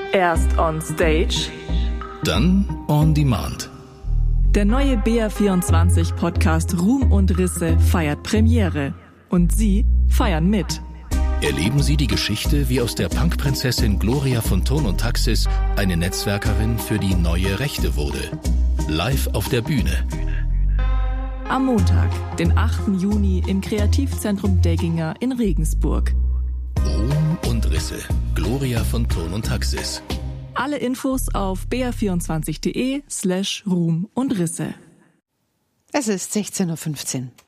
Erst on Stage, dann on Demand. Der neue BR24-Podcast Ruhm und Risse feiert Premiere. Und Sie feiern mit. Erleben Sie die Geschichte, wie aus der Punkprinzessin Gloria von Thurn und Taxis eine Netzwerkerin für die neue Rechte wurde. Live auf der Bühne. Am Montag, den 8. Juni im Kreativzentrum Degginger in Regensburg. Ruhm und Risse. Gloria von Thurn und Taxis. Alle Infos auf br24.de/Ruhm und Risse. Es ist 16.15 Uhr.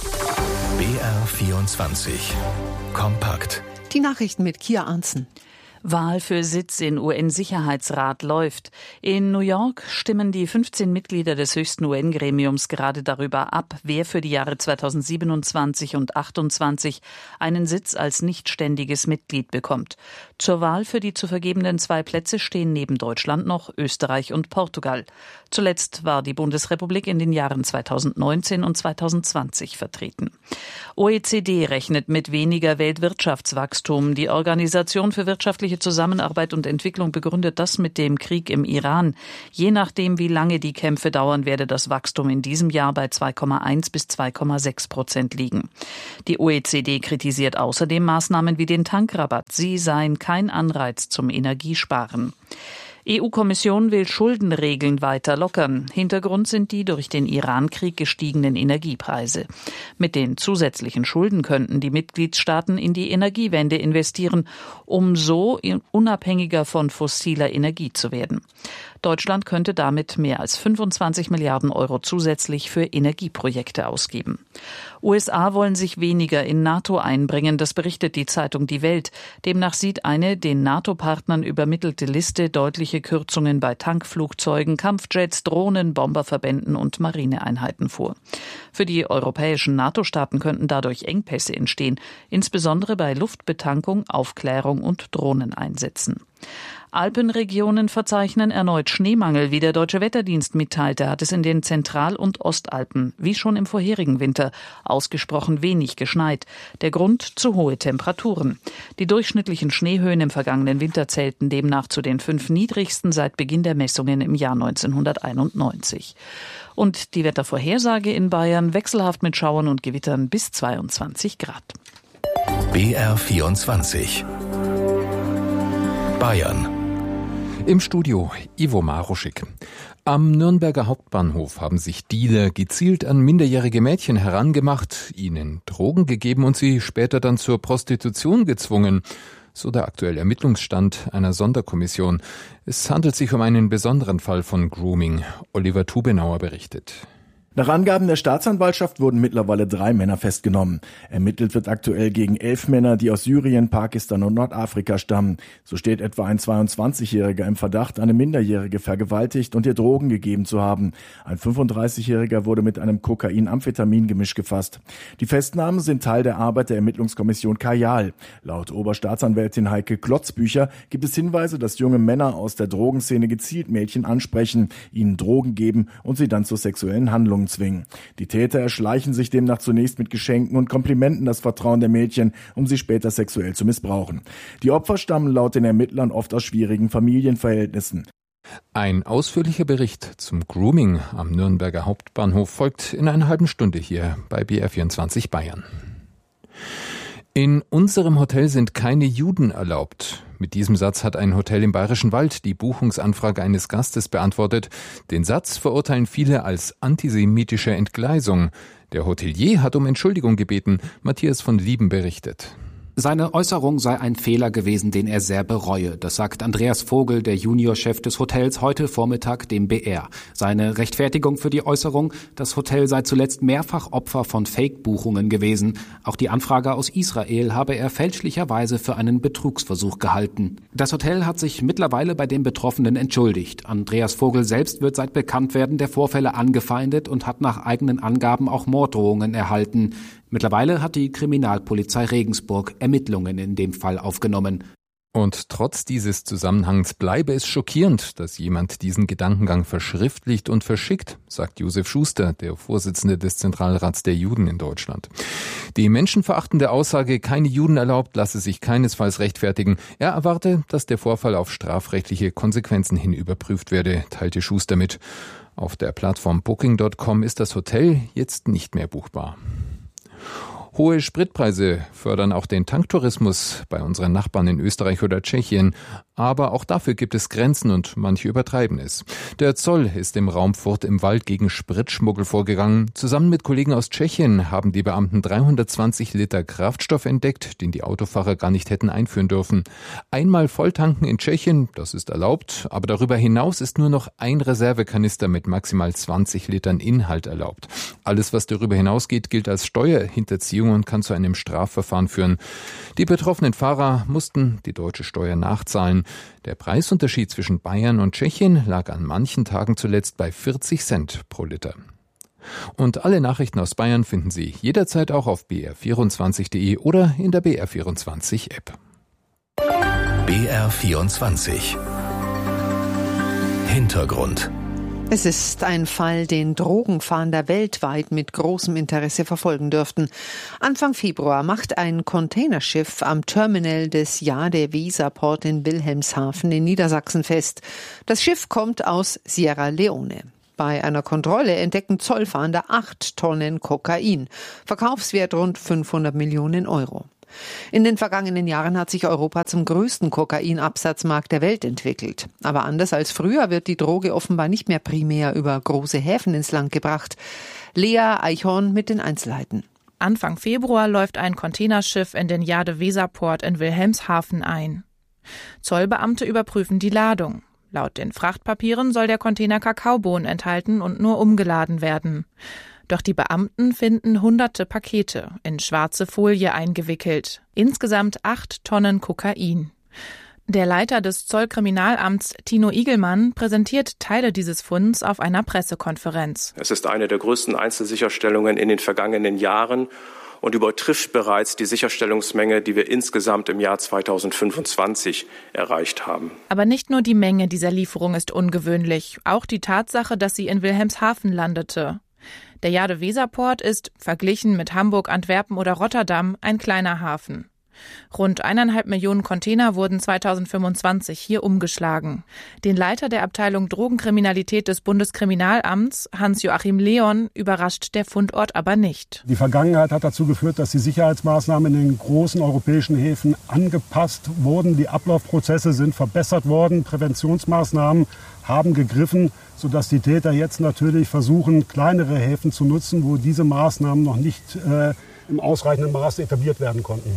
BR24 Kompakt. Die Nachrichten mit Kia Arntzen. Wahl für Sitz in UN-Sicherheitsrat läuft. In New York stimmen die 15 Mitglieder des höchsten UN-Gremiums gerade darüber ab, wer für die Jahre 2027 und 2028 einen Sitz als nichtständiges Mitglied bekommt. Zur Wahl für die zu vergebenden 2 Plätze stehen neben Deutschland noch Österreich und Portugal. Zuletzt war die Bundesrepublik in den Jahren 2019 und 2020 vertreten. OECD rechnet mit weniger Weltwirtschaftswachstum. Die Organisation für wirtschaftliche Zusammenarbeit und Entwicklung begründet das mit dem Krieg im Iran. Je nachdem, wie lange die Kämpfe dauern, werde das Wachstum in diesem Jahr bei 2,1 bis 2,6% liegen. Die OECD kritisiert außerdem Maßnahmen wie den Tankrabatt. Sie seien kein Anreiz zum Energiesparen. EU-Kommission will Schuldenregeln weiter lockern. Hintergrund sind die durch den Iran-Krieg gestiegenen Energiepreise. Mit den zusätzlichen Schulden könnten die Mitgliedstaaten in die Energiewende investieren, um so unabhängiger von fossiler Energie zu werden. Deutschland könnte damit mehr als 25 Milliarden Euro zusätzlich für Energieprojekte ausgeben. USA wollen sich weniger in NATO einbringen, das berichtet die Zeitung Die Welt. Demnach sieht eine den NATO-Partnern übermittelte Liste deutliche Kürzungen bei Tankflugzeugen, Kampfjets, Drohnen, Bomberverbänden und Marineeinheiten vor. Für die europäischen NATO-Staaten könnten dadurch Engpässe entstehen, insbesondere bei Luftbetankung, Aufklärung und Drohneneinsätzen. Alpenregionen verzeichnen erneut Schneemangel. Wie der Deutsche Wetterdienst mitteilte, hat es in den Zentral- und Ostalpen, wie schon im vorherigen Winter, ausgesprochen wenig geschneit. Der Grund: zu hohe Temperaturen. Die durchschnittlichen Schneehöhen im vergangenen Winter zählten demnach zu den 5 niedrigsten seit Beginn der Messungen im Jahr 1991. Und die Wettervorhersage in Bayern: wechselhaft mit Schauern und Gewittern bis 22 Grad. BR24 Bayern. Im Studio Ivo Maruschik. Am Nürnberger Hauptbahnhof haben sich Dealer gezielt an minderjährige Mädchen herangemacht, ihnen Drogen gegeben und sie später dann zur Prostitution gezwungen. So der aktuelle Ermittlungsstand einer Sonderkommission. Es handelt sich um einen besonderen Fall von Grooming. Oliver Tubenauer berichtet. Nach Angaben der Staatsanwaltschaft wurden mittlerweile 3 Männer festgenommen. Ermittelt wird aktuell gegen 11 Männer, die aus Syrien, Pakistan und Nordafrika stammen. So steht etwa ein 22-Jähriger im Verdacht, eine Minderjährige vergewaltigt und ihr Drogen gegeben zu haben. Ein 35-Jähriger wurde mit einem Kokain-Amphetamin-Gemisch gefasst. Die Festnahmen sind Teil der Arbeit der Ermittlungskommission Kajal. Laut Oberstaatsanwältin Heike Klotzbücher gibt es Hinweise, dass junge Männer aus der Drogenszene gezielt Mädchen ansprechen, ihnen Drogen geben und sie dann zu sexuellen Handlungen zwingen. Die Täter erschleichen sich demnach zunächst mit Geschenken und Komplimenten das Vertrauen der Mädchen, um sie später sexuell zu missbrauchen. Die Opfer stammen laut den Ermittlern oft aus schwierigen Familienverhältnissen. Ein ausführlicher Bericht zum Grooming am Nürnberger Hauptbahnhof folgt in einer halben Stunde hier bei BR24 Bayern. In unserem Hotel sind keine Juden erlaubt. Mit diesem Satz hat ein Hotel im Bayerischen Wald die Buchungsanfrage eines Gastes beantwortet. Den Satz verurteilen viele als antisemitische Entgleisung. Der Hotelier hat um Entschuldigung gebeten. Matthias von Lieben berichtet. Seine Äußerung sei ein Fehler gewesen, den er sehr bereue. Das sagt Andreas Vogel, der Juniorchef des Hotels, heute Vormittag dem BR. Seine Rechtfertigung für die Äußerung: Das Hotel sei zuletzt mehrfach Opfer von Fake-Buchungen gewesen. Auch die Anfrage aus Israel habe er fälschlicherweise für einen Betrugsversuch gehalten. Das Hotel hat sich mittlerweile bei den Betroffenen entschuldigt. Andreas Vogel selbst wird seit Bekanntwerden der Vorfälle angefeindet und hat nach eigenen Angaben auch Morddrohungen erhalten. Mittlerweile hat die Kriminalpolizei Regensburg Ermittlungen in dem Fall aufgenommen. Und trotz dieses Zusammenhangs bleibe es schockierend, dass jemand diesen Gedankengang verschriftlicht und verschickt, sagt Josef Schuster, der Vorsitzende des Zentralrats der Juden in Deutschland. Die menschenverachtende Aussage, keine Juden erlaubt, lasse sich keinesfalls rechtfertigen. Er erwarte, dass der Vorfall auf strafrechtliche Konsequenzen hin überprüft werde, teilte Schuster mit. Auf der Plattform Booking.com ist das Hotel jetzt nicht mehr buchbar. Hohe Spritpreise fördern auch den Tanktourismus bei unseren Nachbarn in Österreich oder Tschechien. Aber auch dafür gibt es Grenzen und manche übertreiben es. Der Zoll ist im Raum Furt im Wald gegen Spritschmuggel vorgegangen. Zusammen mit Kollegen aus Tschechien haben die Beamten 320 Liter Kraftstoff entdeckt, den die Autofahrer gar nicht hätten einführen dürfen. Einmal volltanken in Tschechien, das ist erlaubt, aber darüber hinaus ist nur noch ein Reservekanister mit maximal 20 Litern Inhalt erlaubt. Alles, was darüber hinausgeht, gilt als Steuerhinterziehung und kann zu einem Strafverfahren führen. Die betroffenen Fahrer mussten die deutsche Steuer nachzahlen. Der Preisunterschied zwischen Bayern und Tschechien lag an manchen Tagen zuletzt bei 40 Cent pro Liter. Und alle Nachrichten aus Bayern finden Sie jederzeit auch auf br24.de oder in der BR24-App. BR24 Hintergrund. Es ist ein Fall, den Drogenfahnder weltweit mit großem Interesse verfolgen dürften. Anfang Februar macht ein Containerschiff am Terminal des Jade-Weser-Port in Wilhelmshaven in Niedersachsen fest. Das Schiff kommt aus Sierra Leone. Bei einer Kontrolle entdecken Zollfahnder 8 Tonnen Kokain. Verkaufswert rund 500 Millionen Euro. In den vergangenen Jahren hat sich Europa zum größten Kokainabsatzmarkt der Welt entwickelt. Aber anders als früher wird die Droge offenbar nicht mehr primär über große Häfen ins Land gebracht. Lea Eichhorn mit den Einzelheiten. Anfang Februar läuft ein Containerschiff in den Jade-Weser-Port in Wilhelmshaven ein. Zollbeamte überprüfen die Ladung. Laut den Frachtpapieren soll der Container Kakaobohnen enthalten und nur umgeladen werden. Doch die Beamten finden hunderte Pakete in schwarze Folie eingewickelt. Insgesamt 8 Tonnen Kokain. Der Leiter des Zollkriminalamts, Tino Igelmann, präsentiert Teile dieses Funds auf einer Pressekonferenz. Es ist eine der größten Einzelsicherstellungen in den vergangenen Jahren und übertrifft bereits die Sicherstellungsmenge, die wir insgesamt im Jahr 2025 erreicht haben. Aber nicht nur die Menge dieser Lieferung ist ungewöhnlich, auch die Tatsache, dass sie in Wilhelmshaven landete. Der Jade-Weser-Port ist, verglichen mit Hamburg, Antwerpen oder Rotterdam, ein kleiner Hafen. Rund 1,5 Millionen Container wurden 2025 hier umgeschlagen. Den Leiter der Abteilung Drogenkriminalität des Bundeskriminalamts, Hans-Joachim Leon, überrascht der Fundort aber nicht. Die Vergangenheit hat dazu geführt, dass die Sicherheitsmaßnahmen in den großen europäischen Häfen angepasst wurden. Die Ablaufprozesse sind verbessert worden. Präventionsmaßnahmen haben gegriffen, sodass die Täter jetzt natürlich versuchen, kleinere Häfen zu nutzen, wo diese Maßnahmen noch nicht im ausreichenden Maße etabliert werden konnten.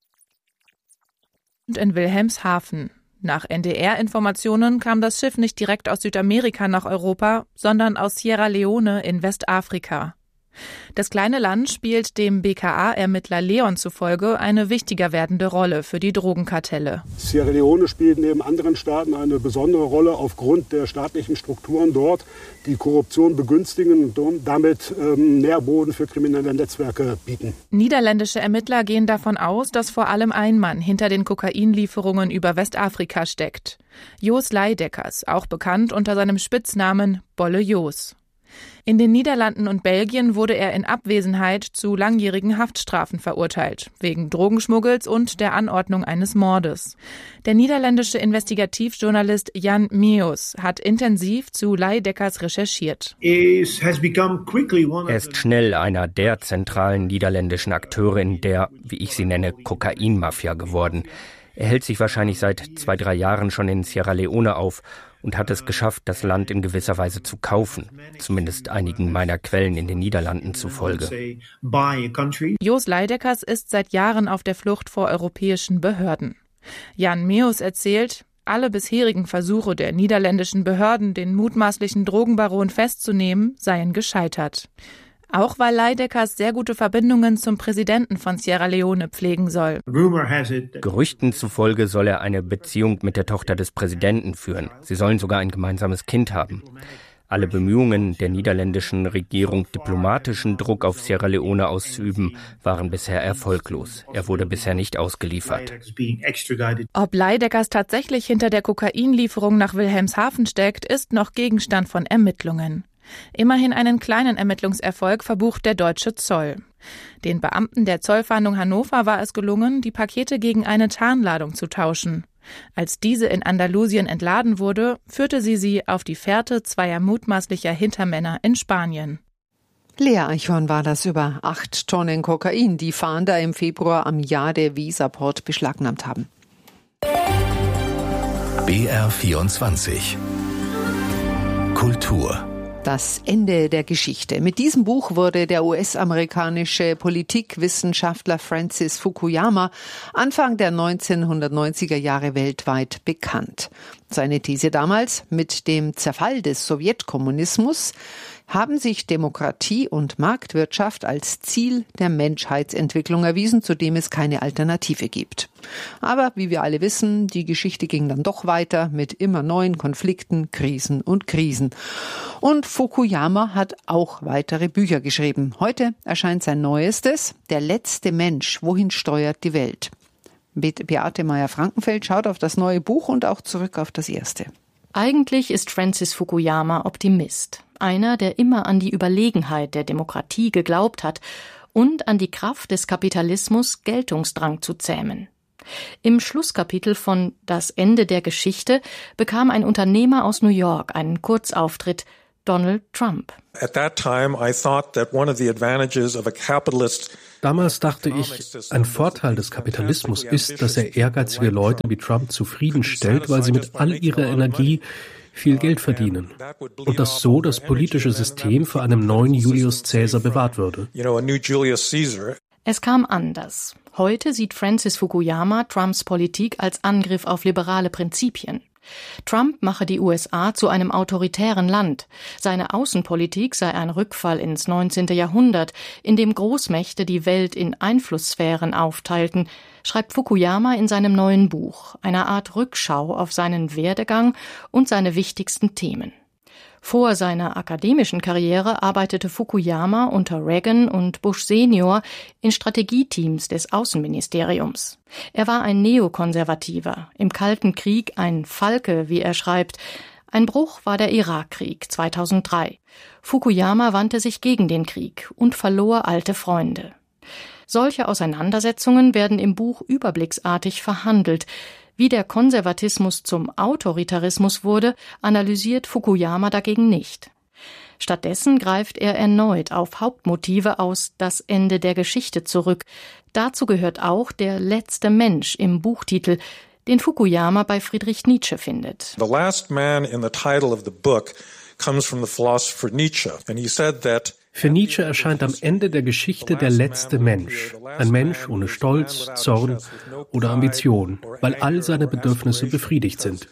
Und in Wilhelmshaven. Nach NDR-Informationen kam das Schiff nicht direkt aus Südamerika nach Europa, sondern aus Sierra Leone in Westafrika. Das kleine Land spielt dem BKA-Ermittler Leon zufolge eine wichtiger werdende Rolle für die Drogenkartelle. Sierra Leone spielt neben anderen Staaten eine besondere Rolle aufgrund der staatlichen Strukturen dort, die Korruption begünstigen und damit Nährboden für kriminelle Netzwerke bieten. Niederländische Ermittler gehen davon aus, dass vor allem ein Mann hinter den Kokainlieferungen über Westafrika steckt. Jos Leideckers, auch bekannt unter seinem Spitznamen Bolle Jos. In den Niederlanden und Belgien wurde er in Abwesenheit zu langjährigen Haftstrafen verurteilt, wegen Drogenschmuggels und der Anordnung eines Mordes. Der niederländische Investigativjournalist Jan Meus hat intensiv zu Leideckers recherchiert. Er ist schnell einer der zentralen niederländischen Akteure in der, wie ich sie nenne, Kokainmafia geworden. Er hält sich wahrscheinlich seit 2-3 Jahren schon in Sierra Leone auf und hat es geschafft, das Land in gewisser Weise zu kaufen, zumindest einigen meiner Quellen in den Niederlanden zufolge. Jos Leideckers ist seit Jahren auf der Flucht vor europäischen Behörden. Jan Meus erzählt, alle bisherigen Versuche der niederländischen Behörden, den mutmaßlichen Drogenbaron festzunehmen, seien gescheitert. Auch weil Leideckers sehr gute Verbindungen zum Präsidenten von Sierra Leone pflegen soll. Gerüchten zufolge soll er eine Beziehung mit der Tochter des Präsidenten führen. Sie sollen sogar ein gemeinsames Kind haben. Alle Bemühungen der niederländischen Regierung, diplomatischen Druck auf Sierra Leone auszuüben, waren bisher erfolglos. Er wurde bisher nicht ausgeliefert. Ob Leideckers tatsächlich hinter der Kokainlieferung nach Wilhelmshaven steckt, ist noch Gegenstand von Ermittlungen. Immerhin einen kleinen Ermittlungserfolg verbucht der deutsche Zoll. Den Beamten der Zollfahndung Hannover war es gelungen, die Pakete gegen eine Tarnladung zu tauschen. Als diese in Andalusien entladen wurde, führte sie auf die Fährte zweier mutmaßlicher Hintermänner in Spanien. Lea Eichhorn war das über 8 Tonnen Kokain, die Fahnder im Februar am Jade-Weser-Port beschlagnahmt haben. BR24 Kultur. Das Ende der Geschichte. Mit diesem Buch wurde der US-amerikanische Politikwissenschaftler Francis Fukuyama Anfang der 1990er Jahre weltweit bekannt. Seine These damals: Mit dem Zerfall des Sowjetkommunismus haben sich Demokratie und Marktwirtschaft als Ziel der Menschheitsentwicklung erwiesen, zu dem es keine Alternative gibt. Aber wie wir alle wissen, die Geschichte ging dann doch weiter mit immer neuen Konflikten, Krisen und Krisen. Und Fukuyama hat auch weitere Bücher geschrieben. Heute erscheint sein neuestes, Der letzte Mensch, wohin steuert die Welt? Beate Meyer-Frankenfeld schaut auf das neue Buch und auch zurück auf das erste. Eigentlich ist Francis Fukuyama Optimist. Einer, der immer an die Überlegenheit der Demokratie geglaubt hat und an die Kraft des Kapitalismus, Geltungsdrang zu zähmen. Im Schlusskapitel von Das Ende der Geschichte bekam ein Unternehmer aus New York einen Kurzauftritt, Donald Trump. Damals dachte ich, ein Vorteil des Kapitalismus ist, dass er ehrgeizige Leute wie Trump zufriedenstellt, weil sie mit all ihrer Energie viel Geld verdienen und dass so das politische System vor einem neuen Julius Caesar bewahrt würde. Es kam anders. Heute sieht Francis Fukuyama Trumps Politik als Angriff auf liberale Prinzipien. Trump mache die USA zu einem autoritären Land. Seine Außenpolitik sei ein Rückfall ins 19. Jahrhundert, in dem Großmächte die Welt in Einflusssphären aufteilten, schreibt Fukuyama in seinem neuen Buch, einer Art Rückschau auf seinen Werdegang und seine wichtigsten Themen. Vor seiner akademischen Karriere arbeitete Fukuyama unter Reagan und Bush Senior in Strategieteams des Außenministeriums. Er war ein Neokonservativer, im Kalten Krieg ein Falke, wie er schreibt. Ein Bruch war der Irakkrieg 2003. Fukuyama wandte sich gegen den Krieg und verlor alte Freunde. Solche Auseinandersetzungen werden im Buch überblicksartig verhandelt. Wie der Konservatismus zum Autoritarismus wurde, analysiert Fukuyama dagegen nicht. Stattdessen greift er erneut auf Hauptmotive aus Das Ende der Geschichte zurück. Dazu gehört auch der letzte Mensch im Buchtitel, den Fukuyama bei Friedrich Nietzsche findet. The last man in the title of the book comes from the philosopher Nietzsche, and he said that für Nietzsche erscheint am Ende der Geschichte der letzte Mensch. Ein Mensch ohne Stolz, Zorn oder Ambition, weil all seine Bedürfnisse befriedigt sind.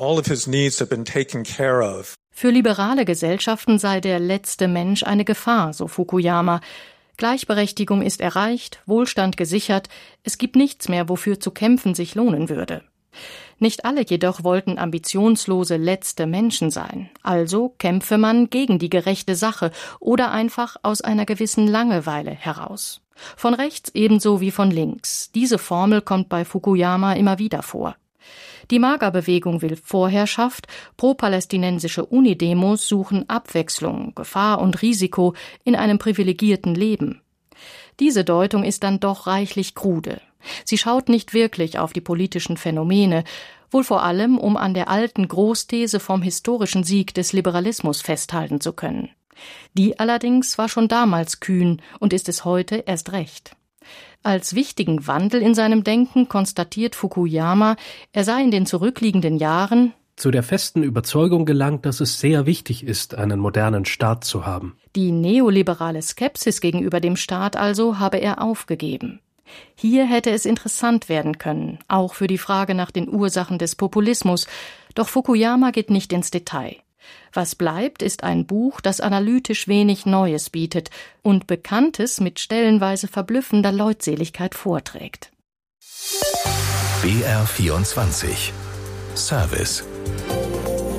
Für liberale Gesellschaften sei der letzte Mensch eine Gefahr, so Fukuyama. Gleichberechtigung ist erreicht, Wohlstand gesichert, es gibt nichts mehr, wofür zu kämpfen sich lohnen würde. Nicht alle jedoch wollten ambitionslose letzte Menschen sein. Also kämpfe man gegen die gerechte Sache oder einfach aus einer gewissen Langeweile heraus. Von rechts ebenso wie von links. Diese Formel kommt bei Fukuyama immer wieder vor. Die Magerbewegung will Vorherrschaft, pro-palästinensische Unidemos suchen Abwechslung, Gefahr und Risiko in einem privilegierten Leben. Diese Deutung ist dann doch reichlich krude. Sie schaut nicht wirklich auf die politischen Phänomene, wohl vor allem, um an der alten Großthese vom historischen Sieg des Liberalismus festhalten zu können. Die allerdings war schon damals kühn und ist es heute erst recht. Als wichtigen Wandel in seinem Denken konstatiert Fukuyama, er sei in den zurückliegenden Jahren zu der festen Überzeugung gelangt, dass es sehr wichtig ist, einen modernen Staat zu haben. Die neoliberale Skepsis gegenüber dem Staat also habe er aufgegeben. Hier hätte es interessant werden können, auch für die Frage nach den Ursachen des Populismus, doch Fukuyama geht nicht ins Detail. Was bleibt, ist ein Buch, das analytisch wenig Neues bietet und Bekanntes mit stellenweise verblüffender Leutseligkeit vorträgt. BR24 Service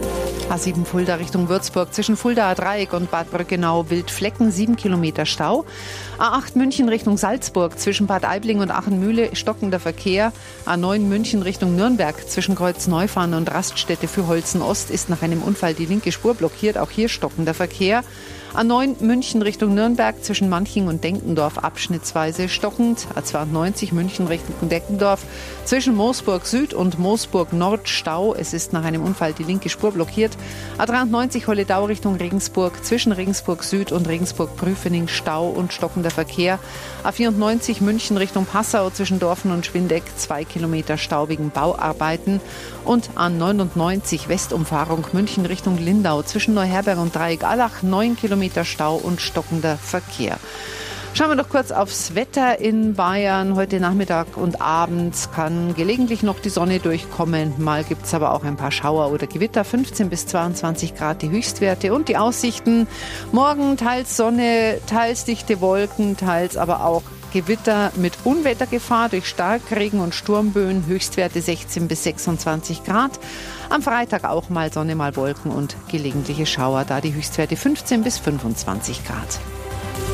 A7 Fulda Richtung Würzburg zwischen Fuldaer Dreieck und Bad Brückenau Wildflecken 7 Kilometer Stau. A8 München Richtung Salzburg zwischen Bad Aibling und Achenmühle stockender Verkehr. A9 München Richtung Nürnberg zwischen Kreuzneufahren und Raststätte für Holzen Ost ist nach einem Unfall die linke Spur blockiert. Auch hier stockender Verkehr. A9 München Richtung Nürnberg zwischen Manching und Denkendorf abschnittsweise stockend. A92 München Richtung Denkendorf zwischen Moosburg Süd und Moosburg Nord Stau. Es ist nach einem Unfall die linke Spur blockiert. A93 Holledau Richtung Regensburg zwischen Regensburg Süd und Regensburg-Prüfening Stau und stockender Verkehr. A94 München Richtung Passau zwischen Dorfen und Schwindeck 2 Kilometer Stau wegen Bauarbeiten. Und A99 Westumfahrung München Richtung Lindau zwischen Neuherberg und Dreieck-Allach 9 Kilometer Stau und stockender Verkehr. Schauen wir noch kurz aufs Wetter in Bayern. Heute Nachmittag und abends kann gelegentlich noch die Sonne durchkommen. Mal gibt es aber auch ein paar Schauer oder Gewitter. 15 bis 22 Grad die Höchstwerte. Und die Aussichten: morgen teils Sonne, teils dichte Wolken, teils aber auch Gewitter mit Unwettergefahr durch Starkregen und Sturmböen. Höchstwerte 16 bis 26 Grad. Am Freitag auch mal Sonne, mal Wolken und gelegentliche Schauer. Da die Höchstwerte 15 bis 25 Grad.